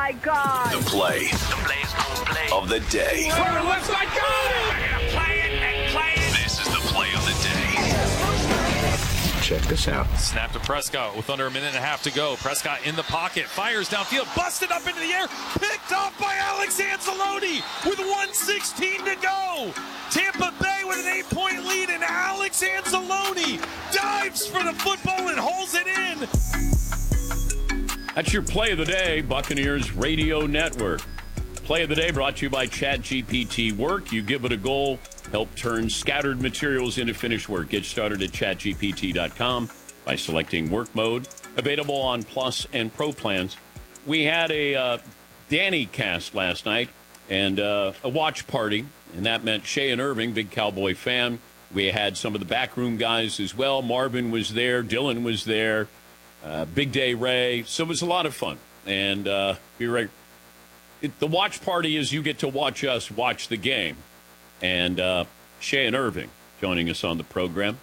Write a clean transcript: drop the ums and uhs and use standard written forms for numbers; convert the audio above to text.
my God. The play of the day. Left side, go! Play it and play it. This is the play of the day. Check this out. Snap to Prescott with under a minute and a half to go. Prescott in the pocket, fires downfield, busted up into the air, picked off by Alex Anzalone with 1:16 to go. Tampa Bay with an 8-point lead, and Alex Anzalone dives for the football and holds it in. That's your play of the day, Buccaneers Radio Network. Play of the day brought to you by ChatGPT Work. You give it a goal, help turn scattered materials into finished work. Get started at chatgpt.com by selecting work mode. Available on Plus and Pro plans. We had a Danny cast last night and a watch party, and that meant Shay and Irving, big Cowboy fan. We had some of the backroom guys as well. Marvin was there. Dylan was there. Big Day Ray. So it was a lot of fun. And we were the watch party is you get to watch us watch the game. And Shay and Irving joining us on the program.